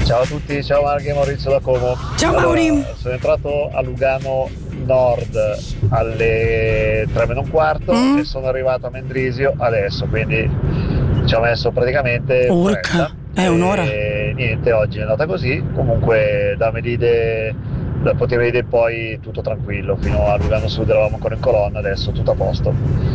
Ciao a tutti, ciao Marghi e Maurizio da Como. Ciao Allora, Mauri. sono entrato a Lugano Nord alle 3 meno un quarto e sono arrivato a Mendrisio adesso, quindi ci ho messo praticamente Urca, un'oretta. un'ora. E niente, oggi è andata così. Comunque da Melide, da Pontevedere poi tutto tranquillo, fino a Lugano Sud eravamo ancora in colonna, adesso tutto a posto.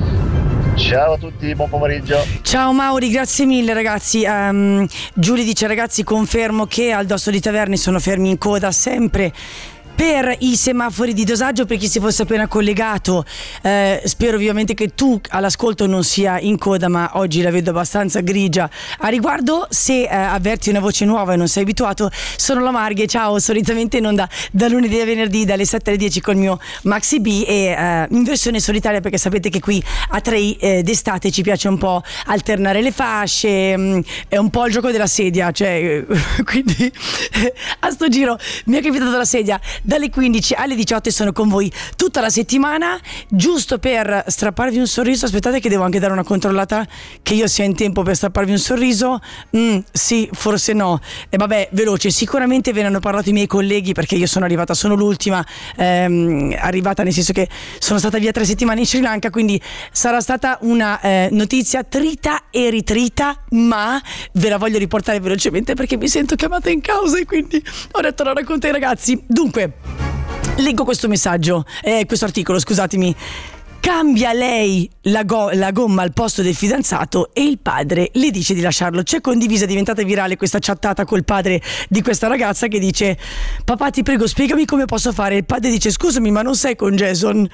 Ciao a tutti, buon pomeriggio. Ciao Mauri, grazie mille ragazzi. Giulia dice: ragazzi, confermo che al Dosso di Taverni sono fermi in coda sempre per i semafori di dosaggio. Per chi si fosse appena collegato, spero vivamente che tu all'ascolto non sia in coda, ma oggi la vedo abbastanza grigia a riguardo. Se avverti una voce nuova e non sei abituato, sono la Marghe. Ciao, solitamente in onda da lunedì a venerdì dalle 7 alle 10 col mio Maxi B e in versione solitaria, perché sapete che qui a Trei d'estate ci piace un po' alternare le fasce, è un po' il gioco della sedia, cioè quindi a sto giro mi è capitato la sedia dalle 15 alle 18 e sono con voi tutta la settimana, giusto per strapparvi un sorriso. Aspettate che devo anche dare una controllata che io sia in tempo per strapparvi un sorriso. Sì, forse no. E vabbè, veloce, sicuramente ve ne hanno parlato i miei colleghi, perché io sono arrivata, sono l'ultima arrivata, nel senso che sono stata via 3 settimane in Sri Lanka, quindi sarà stata una notizia trita e ritrita, ma ve la voglio riportare velocemente perché mi sento chiamata in causa e quindi ho detto la racconto ai ragazzi. Dunque, leggo questo messaggio, questo articolo, scusatemi. Cambia lei la gomma al posto del fidanzato e il padre le dice di lasciarlo. C'è condivisa, è diventata virale questa chattata col padre di questa ragazza che dice: papà, ti prego, spiegami come posso fare. Il padre dice: scusami, ma non sei con Jason?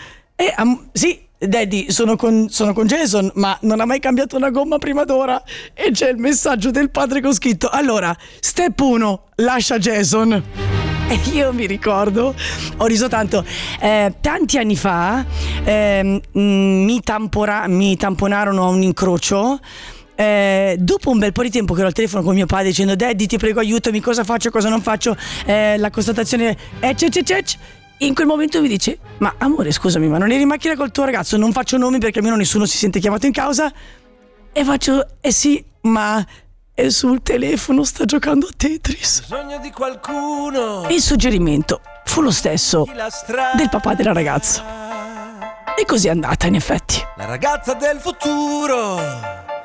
Sì, Daddy, sono con Jason, ma non ha mai cambiato una gomma prima d'ora. E c'è il messaggio del padre con scritto: allora, step 1, lascia Jason. E io mi ricordo, ho riso tanto, tanti anni fa mi tamponarono a un incrocio. Dopo un bel po' di tempo che ero al telefono con mio padre dicendo: Daddy, ti prego, aiutami, cosa faccio, cosa non faccio, la constatazione è in quel momento mi dice: ma amore, scusami, ma non eri in macchina col tuo ragazzo? Non faccio nomi perché almeno nessuno si sente chiamato in causa. E faccio: sì, ma è sul telefono, sta giocando a Tetris. Bisogno di qualcuno. Il suggerimento fu lo stesso del papà della ragazza. E così è andata, in effetti. La ragazza del futuro.